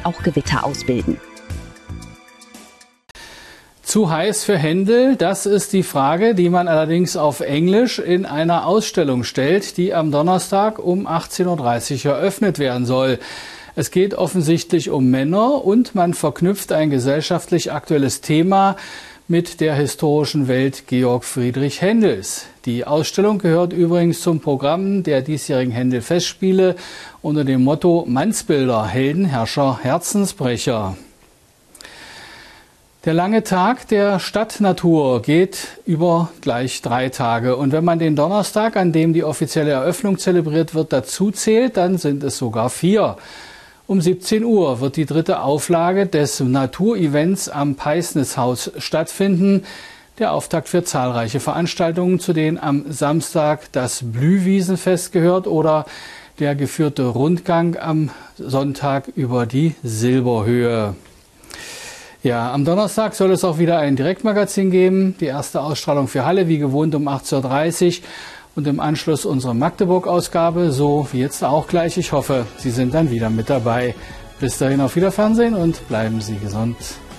sich auch Gewitter ausbilden. Zu heiß für Händel? Das ist die Frage, die man allerdings auf Englisch in einer Ausstellung stellt, die am Donnerstag um 18:30 Uhr eröffnet werden soll. Es geht offensichtlich um Männer und man verknüpft ein gesellschaftlich aktuelles Thema mit der historischen Welt Georg Friedrich Händels. Die Ausstellung gehört übrigens zum Programm der diesjährigen Händel-Festspiele unter dem Motto Mannsbilder, Helden, Herrscher, Herzensbrecher. Der lange Tag der Stadtnatur geht über gleich 3 Tage. Und wenn man den Donnerstag, an dem die offizielle Eröffnung zelebriert wird, dazu zählt, dann sind es sogar 4. Um 17 Uhr wird die 3. Auflage des Naturevents am Peisnishaus stattfinden. Der Auftakt für zahlreiche Veranstaltungen, zu denen am Samstag das Blühwiesenfest gehört oder der geführte Rundgang am Sonntag über die Silberhöhe. Ja, am Donnerstag soll es auch wieder ein Direktmagazin geben. Die erste Ausstrahlung für Halle, wie gewohnt, um 18:30 Uhr. Und im Anschluss unsere Magdeburg-Ausgabe, so wie jetzt auch gleich. Ich hoffe, Sie sind dann wieder mit dabei. Bis dahin auf Wiederfernsehen und bleiben Sie gesund.